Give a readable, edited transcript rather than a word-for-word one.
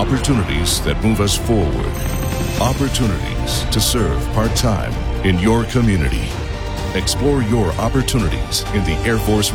Opportunities that move us forward. Opportunities to serve part-time in your community. Explore your opportunities in the Air Force